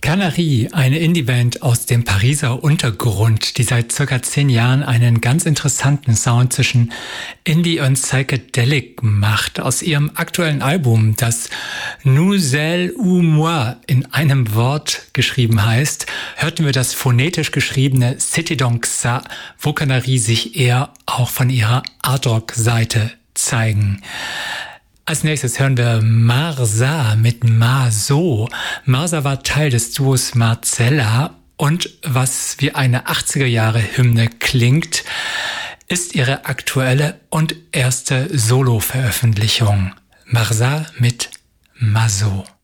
Canaries, eine Indie-Band aus dem Pariser Untergrund, die seit circa 10 Jahren einen ganz interessanten Sound zwischen Indie und Psychedelic macht. Aus ihrem aktuellen Album, das Nous, elle ou moi in einem Wort geschrieben heißt, hörten wir das phonetisch geschriebene C'était donc ça, wo Canaries sich eher auch von ihrer Art-Rock-Seite zeigen. Als nächstes hören wir Marsa mit Marceau. Marsa war Teil des Duos Marcella und was wie eine 80er-Jahre-Hymne klingt, ist ihre aktuelle und erste Solo-Veröffentlichung. Marsa mit Marceau.